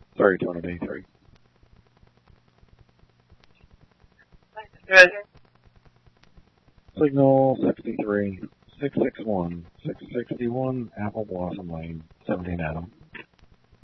3283. Good. Signal 63, 661, 661, Apple Blossom Lane, 17 Adam.